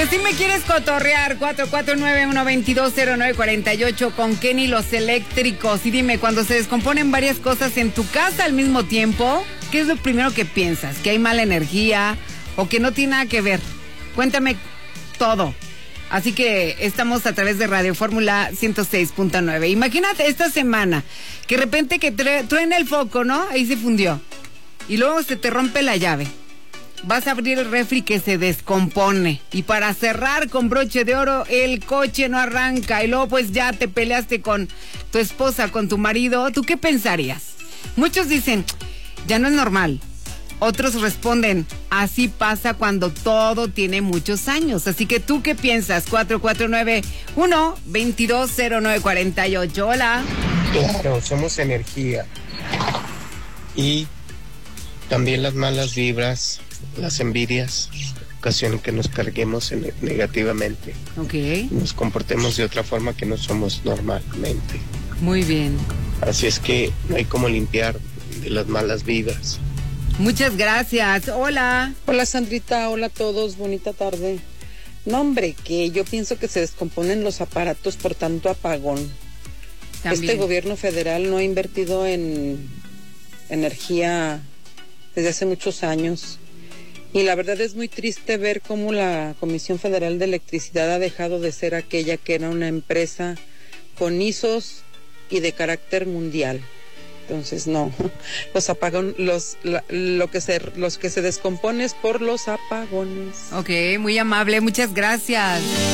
que sí me quieres cotorrear, 449-122-0948 con Kenny los eléctricos. Y dime, cuando se descomponen varias cosas en tu casa al mismo tiempo, ¿qué es lo primero que piensas? ¿Que hay mala energía o que no tiene nada que ver? Cuéntame todo. Así que estamos a través de Radio Fórmula 106.9. Imagínate esta semana, que de repente que truena el foco, ¿no? Ahí se fundió. Y luego se te rompe la llave. Vas a abrir el refri que se descompone. Y para cerrar con broche de oro, el coche no arranca. Y luego pues ya te peleaste con tu esposa, con tu marido. ¿Tú qué pensarías? Muchos dicen, ya no es normal. Otros responden, así pasa cuando todo tiene muchos años. Así que ¿tú qué piensas? 449-122-0948. Hola. Claro, somos energía. Y también las malas vibras, las envidias, ocasionan que nos carguemos negativamente. Ok. Nos comportemos de otra forma que no somos normalmente. Muy bien. Así es que no hay como limpiar de las malas vibras. Muchas gracias. Hola. Hola Sandrita, hola a todos, bonita tarde. No hombre, que yo pienso que se descomponen los aparatos por tanto apagón. También. Este gobierno federal no ha invertido en energía desde hace muchos años. Y la verdad es muy triste ver cómo la Comisión Federal de Electricidad ha dejado de ser aquella que era una empresa con ISOs y de carácter mundial. Entonces no, los apagones, los que se descompone es por los apagones. Ok, muy amable, muchas gracias.